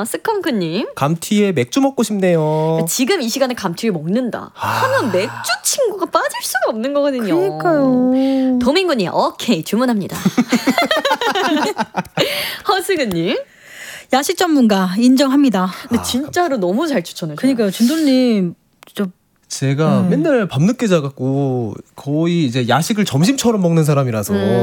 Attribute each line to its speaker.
Speaker 1: 스컹크님.
Speaker 2: 감튀에 맥주 먹고 싶네요.
Speaker 1: 지금 이 시간에 감튀를 먹는다 하면 맥주 친구가 빠질 수가 없는 거거든요.
Speaker 3: 그러니까요.
Speaker 1: 도민구님, 오케이, 주문합니다. 허승은님.
Speaker 3: 야식 전문가 인정합니다.
Speaker 1: 근데 진짜로 너무 잘 추천해줘요.
Speaker 3: 그러니까요. 진돌님 진짜
Speaker 2: 제가 맨날 밤늦게 자갖고 거의 이제 야식을 점심처럼 먹는 사람이라서